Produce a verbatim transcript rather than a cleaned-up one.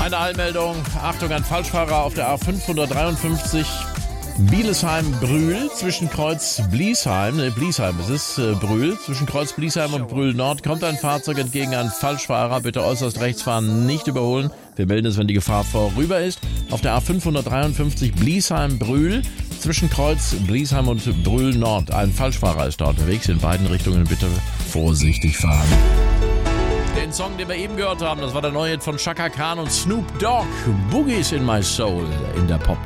Eine Eilmeldung, Achtung, ein Falschfahrer auf der A fünfhundertdreiundfünfzig Bielesheim-Brühl zwischen Kreuz Bliesheim, ne, Bliesheim, es ist äh, Brühl, zwischen Kreuz Bliesheim und Brühl Nord kommt ein Fahrzeug entgegen, ein Falschfahrer, bitte äußerst rechts fahren, nicht überholen. Wir melden es, wenn die Gefahr vorüber ist. Auf der A fünfhundertdreiundfünfzig Bliesheim-Brühl zwischen Kreuz Bliesheim und Brühl Nord. Ein Falschfahrer ist da unterwegs, in beiden Richtungen bitte vorsichtig fahren. Den Song, den wir eben gehört haben, das war der neue Hit von Chaka Khan und Snoop Dogg, Boogies in My Soul in der Pop